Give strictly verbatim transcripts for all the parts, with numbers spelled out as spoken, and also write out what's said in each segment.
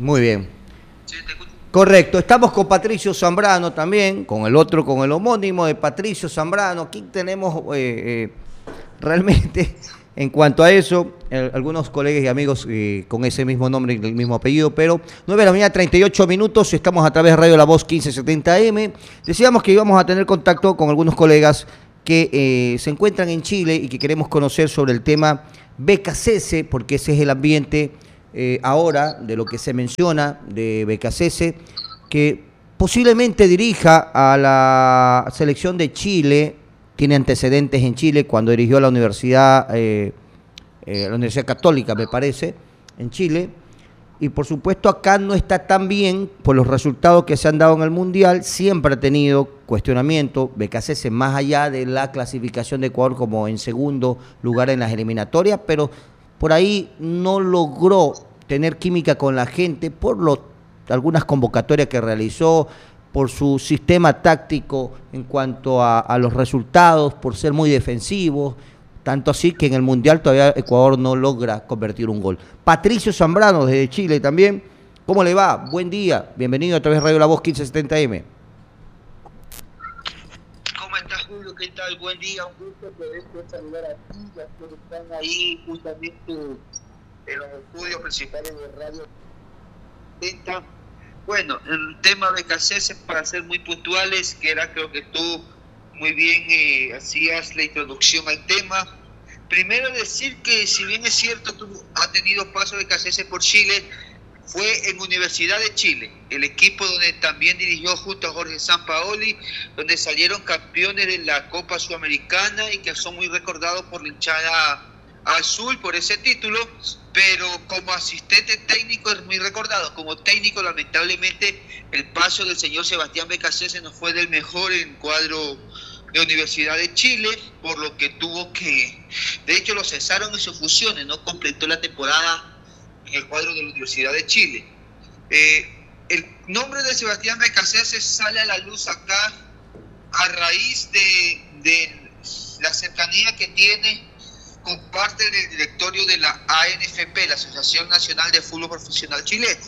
Muy bien. Sí, te escucho. Correcto, estamos con Patricio Zambrano también, con el otro, con el homónimo de Patricio Zambrano. Aquí tenemos eh, eh, realmente, en cuanto a eso, eh, algunos colegas y amigos eh, con ese mismo nombre y el mismo apellido, pero nueve de la mañana, treinta y ocho minutos, estamos a través de Radio La Voz quince setenta M. Decíamos que íbamos a tener contacto con algunos colegas que eh, se encuentran en Chile y que queremos conocer sobre el tema B K C S, porque ese es el ambiente eh, ahora de lo que se menciona de B K C S, que posiblemente dirija a la selección de Chile. Tiene antecedentes en Chile cuando dirigió a la Universidad, eh, eh, la Universidad Católica, me parece, en Chile. Y por supuesto acá no está tan bien por los resultados que se han dado en el Mundial. Siempre ha tenido cuestionamiento B K C S más allá de la clasificación de Ecuador como en segundo lugar en las eliminatorias, pero por ahí no logró tener química con la gente por lo, algunas convocatorias que realizó, por su sistema táctico en cuanto a, a los resultados, por ser muy defensivos, tanto así que en el Mundial todavía Ecuador no logra convertir un gol. Patricio Zambrano desde Chile también, ¿cómo le va? Buen día, bienvenido a través de Radio La Voz quince setenta M. ¿Cómo estás, Julio? ¿Qué tal? Buen día, un gusto poder saludar a ti, ya que están ahí justamente en los estudios principales de Radio. Bueno, el tema de B K C S, para ser muy puntuales, que era, creo que tú muy bien eh, hacías la introducción al tema. Primero decir que, si bien es cierto, tú has tenido paso de B K C S por Chile, fue en Universidad de Chile, el equipo donde también dirigió junto a Jorge Sampaoli, donde salieron campeones de la Copa Sudamericana y que son muy recordados por la hinchada azul por ese título, pero como asistente técnico es muy recordado. Como técnico, lamentablemente, el paso del señor Sebastián B K C S no fue del mejor en cuadro de Universidad de Chile, por lo que tuvo que, de hecho lo cesaron en sus funciones, no completó la temporada en el cuadro de la Universidad de Chile. Eh, el nombre de Sebastián B K C S sale a la luz acá a raíz de, de la cercanía que tiene con parte del directorio de la A N F P, la Asociación Nacional de Fútbol Profesional Chilena,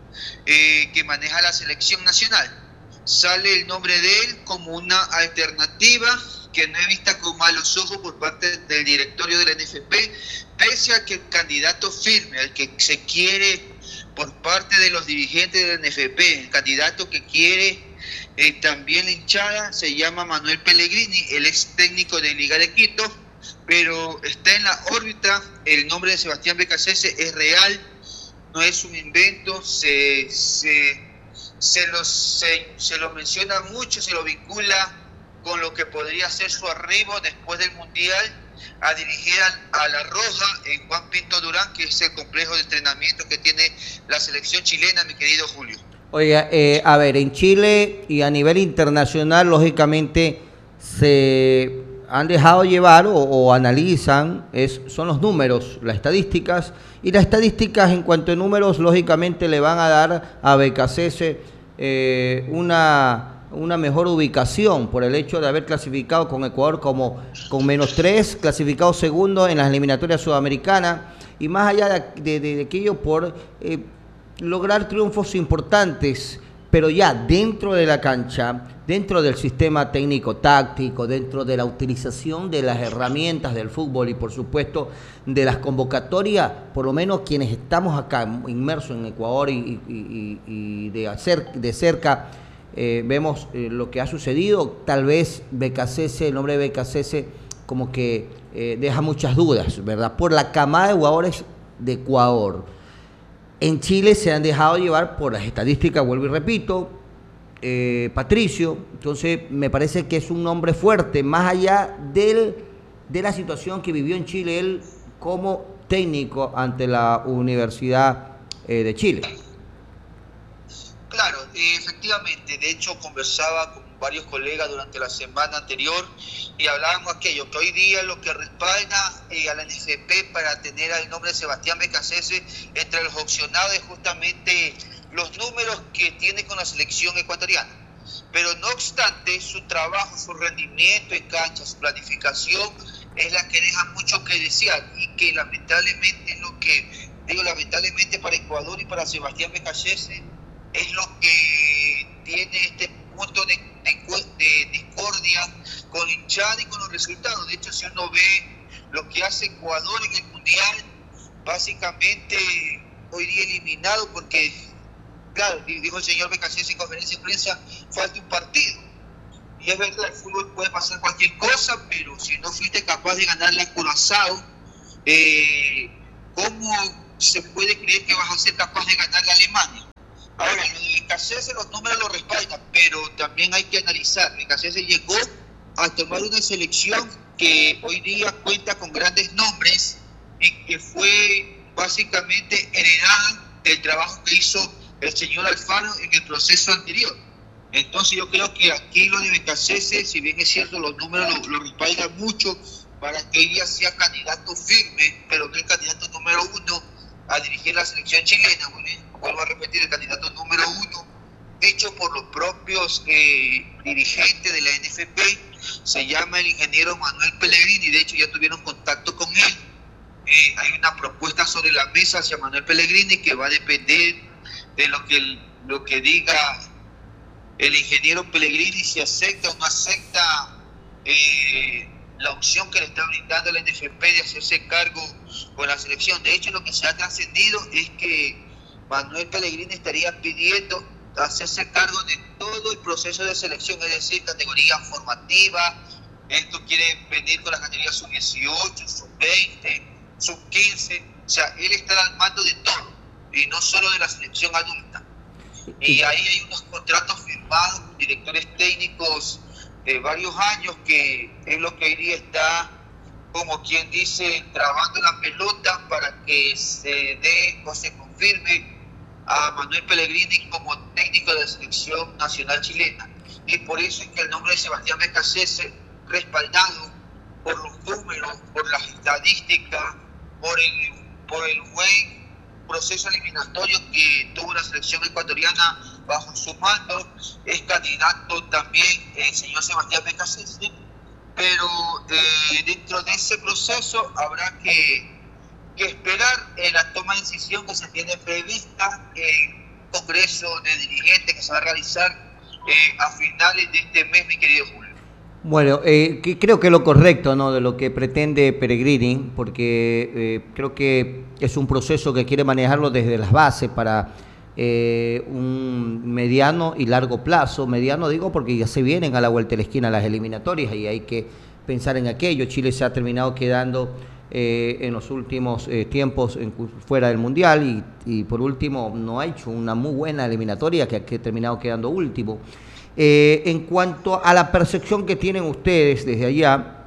eh, que maneja la selección nacional. Sale el nombre de él como una alternativa que no es vista con malos ojos por parte del directorio de la A N F P, pese a que el candidato firme, al que se quiere por parte de los dirigentes de la A N F P, el candidato que quiere eh, también la hinchada, se llama Manuel Pellegrini, el ex técnico de Liga de Quito, pero está en la órbita. El nombre de Sebastián B K C S es real, no es un invento, se, se, se, lo, se, se lo menciona mucho, se lo vincula con lo que podría ser su arribo después del Mundial a dirigir a, a La Roja en Juan Pinto Durán, que es el complejo de entrenamiento que tiene la selección chilena, mi querido Julio. Oiga, eh, a ver, en Chile y a nivel internacional, lógicamente, se han dejado llevar o, o analizan, es, son los números, las estadísticas, y las estadísticas en cuanto a números, lógicamente, le van a dar a B K C S eh, una... una mejor ubicación por el hecho de haber clasificado con Ecuador como con menos tres, clasificado segundo en las eliminatorias sudamericanas, y más allá de, de, de, de aquello por eh, lograr triunfos importantes, pero ya dentro de la cancha, dentro del sistema técnico-táctico, dentro de la utilización de las herramientas del fútbol y por supuesto de las convocatorias, por lo menos quienes estamos acá inmersos en Ecuador y, y, y, y de, hacer, de cerca, Eh, vemos eh, lo que ha sucedido. Tal vez B K C S, el nombre de B K C S como que eh, deja muchas dudas, ¿verdad? Por la camada de jugadores de Ecuador. En Chile se han dejado llevar por las estadísticas, vuelvo y repito, eh, Patricio. Entonces me parece que es un nombre fuerte, más allá del, de la situación que vivió en Chile él como técnico ante la Universidad eh, de Chile. Claro, eh, efectivamente, de hecho conversaba con varios colegas durante la semana anterior y hablábamos aquello, que hoy día lo que respalda eh, a la N F P para tener el nombre de Sebastián B K C S entre los opcionados es justamente los números que tiene con la selección ecuatoriana. Pero no obstante, su trabajo, su rendimiento en cancha, su planificación es la que deja mucho que desear y que lamentablemente es lo que digo, lamentablemente para Ecuador y para Sebastián Becasese es lo que tiene este punto de, de, de discordia con hinchada y con los resultados. De hecho, si uno ve lo que hace Ecuador en el Mundial, básicamente hoy día eliminado porque, claro, dijo el señor Becasese en conferencia de prensa, falta un partido. Y es verdad, el fútbol puede pasar cualquier cosa, pero si no fuiste capaz de ganarle a Curazao, eh, ¿cómo se puede creer que vas a ser capaz de ganarle a Alemania? Ahora, lo de Becasese, los números lo respaldan, pero también hay que analizar. Becasese llegó a tomar una selección que hoy día cuenta con grandes nombres y que fue básicamente heredada del trabajo que hizo el señor Alfaro en el proceso anterior. Entonces yo creo que aquí lo de Becasese, si bien es cierto, los números lo, lo respaldan mucho para que hoy día sea candidato firme, pero no el candidato número uno a dirigir la selección chilena. Bueno, vuelvo a repetir, el candidato número uno, dicho por los propios eh, dirigentes de la N F P, se llama el ingeniero Manuel Pellegrini. De hecho ya tuvieron contacto con él. Eh, hay una propuesta sobre la mesa hacia Manuel Pellegrini que va a depender de lo que, lo que diga el ingeniero Pellegrini, si acepta o no acepta eh, la opción que le está brindando la N F P de hacerse cargo con la selección. De hecho, lo que se ha trascendido es que Manuel Pellegrini estaría pidiendo hacerse cargo de todo el proceso de selección, es decir, categoría formativa. Esto quiere venir con las categorías sub dieciocho, sub veinte, sub quince. O sea, él está al mando de todo, y no solo de la selección adulta. Y ahí hay unos contratos firmados con directores técnicos de varios años, que es lo que hoy día está, como quien dice, trabando la pelota para que se dé o se confirme a Manuel Pellegrini como técnico de la selección nacional chilena. Y por eso es que el nombre de Sebastián Becasese, respaldado por los números, por las estadísticas, por el, por el buen proceso eliminatorio que tuvo la selección ecuatoriana bajo su mando, es candidato también el señor Sebastián Becasese, pero eh, dentro de ese proceso habrá que, que esperar en la toma de decisión que se tiene prevista en el Congreso de Dirigentes que se va a realizar eh, a finales de este mes, mi querido Julio. Bueno, eh, que creo que es lo correcto, ¿no?, de lo que pretende Pellegrini, porque eh, creo que es un proceso que quiere manejarlo desde las bases para eh, un mediano y largo plazo. Mediano digo porque ya se vienen a la vuelta de la esquina las eliminatorias y hay que pensar en aquello. Chile se ha terminado quedando eh, en los últimos eh, tiempos en, fuera del Mundial y, y por último no ha hecho una muy buena eliminatoria que ha que terminado quedando último. Eh, en cuanto a la percepción que tienen ustedes desde allá,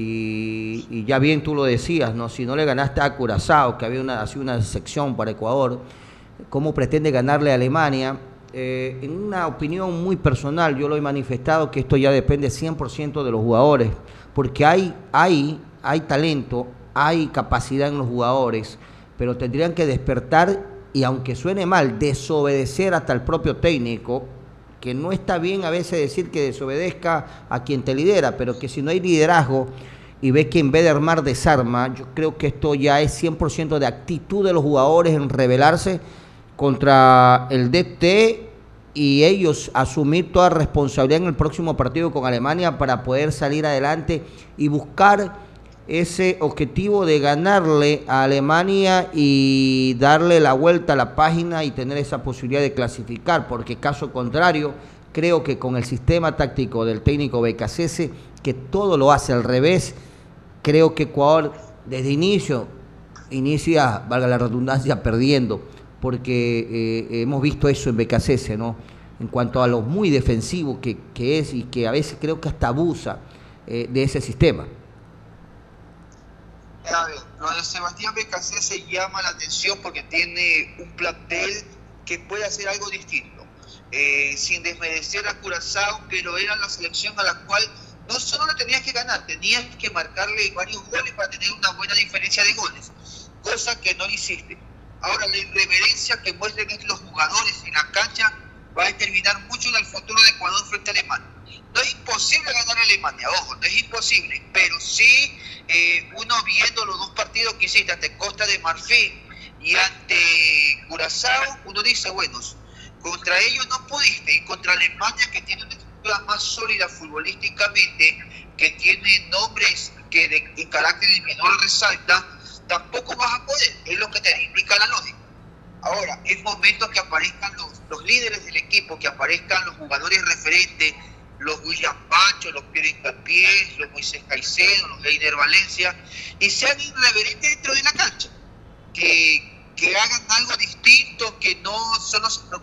y, y ya bien tú lo decías, ¿no?, si no le ganaste a Curazao, que había una, así una sección para Ecuador, ¿cómo pretende ganarle a Alemania? Eh, en una opinión muy personal, yo lo he manifestado que esto ya depende cien por ciento de los jugadores, porque hay, hay, hay talento, hay capacidad en los jugadores, pero tendrían que despertar y, aunque suene mal, desobedecer hasta el propio técnico, que no está bien a veces decir que desobedezca a quien te lidera, pero que si no hay liderazgo y ves que en vez de armar desarma, yo creo que esto ya es cien por ciento de actitud de los jugadores en rebelarse contra el D T y ellos asumir toda responsabilidad en el próximo partido con Alemania para poder salir adelante y buscar ese objetivo de ganarle a Alemania y darle la vuelta a la página y tener esa posibilidad de clasificar, porque caso contrario, creo que con el sistema táctico del técnico Becasese, que todo lo hace al revés, creo que Ecuador desde inicio, inicia, valga la redundancia, perdiendo, porque eh, hemos visto eso en Becasese, ¿no?, en cuanto a lo muy defensivo que, que es y que a veces creo que hasta abusa eh, de ese sistema. A ver, lo de Sebastián Becasese llama la atención porque tiene un plantel que puede hacer algo distinto, eh, sin desmerecer a Curazao, pero era la selección a la cual no solo le tenías que ganar, tenías que marcarle varios goles para tener una buena diferencia de goles, cosa que no hiciste. Ahora, la irreverencia que muestren los jugadores en la cancha va a determinar mucho en el futuro de Ecuador frente a Alemania. No es imposible ganar a Alemania, ojo, no es imposible, pero sí eh, uno viendo los dos partidos que hiciste ante Costa de Marfil Y ante Curazao, uno dice, bueno, contra ellos no pudiste, y contra Alemania, que tiene una estructura más sólida futbolísticamente, que tiene nombres que de, de carácter menor resalta, tampoco vas a poder, es lo que te indica la lógica. Ahora, es momento que aparezcan los, los líderes del equipo, que aparezcan los jugadores referentes, los William Pancho, los Pierre Capiés, los Moisés Caicedo, los Heiner Valencia, y sean irreverentes dentro de la cancha, que, que hagan algo distinto, que no solo se preocupen